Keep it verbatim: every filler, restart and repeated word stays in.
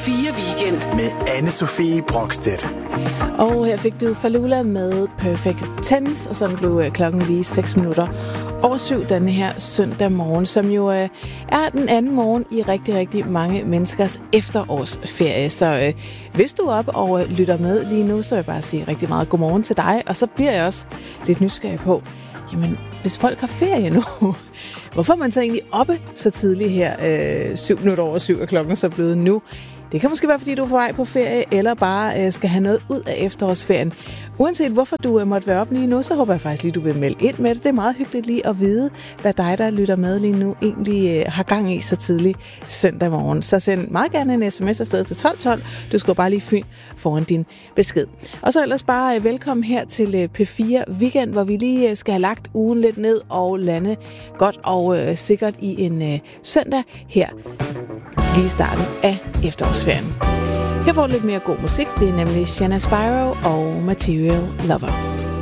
fire Weekend med Anne-Sophie Brokstedt. Og her fik du Falula med Perfect Tense, og sådan blev klokken lige seks minutter over syv denne her søndag morgen, som jo øh, er den anden morgen i rigtig, rigtig mange menneskers efterårsferie. Så øh, hvis du er op og øh, lytter med lige nu, så vil jeg bare sige rigtig meget godmorgen til dig. Og så bliver jeg også lidt nysgerrig på, jamen hvis folk har ferie nu, hvorfor er man så egentlig oppe så tidligt her, øh, syv minutter over syv, og klokken så blevet nu? Det kan måske være, fordi du er på vej på ferie, eller bare øh, skal have noget ud af efterårsferien. Uanset hvorfor du øh, måtte være op lige nu, så håber jeg faktisk lige, du vil melde ind med det. Det er meget hyggeligt lige at vide, hvad dig, der lytter med lige nu, egentlig øh, har gang i så tidlig søndag morgen. Så send meget gerne en sms afsted til tolv tolv. Du skal bare lige Fyn foran din besked. Og så ellers bare øh, velkommen her til øh, P fire Weekend, hvor vi lige øh, skal have lagt ugen lidt ned og lande godt og øh, sikkert i en øh, søndag her lige i starten af efterårsferien. Her får du lidt mere god musik. Det er nemlig Shanna Spyro og Material Lover.